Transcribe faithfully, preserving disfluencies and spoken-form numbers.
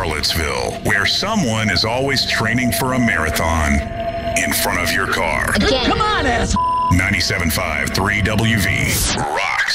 Charlottesville, where someone is always training for a marathon in front of your car. Again. Come on, ass. ninety-seven point five, three W V rocks.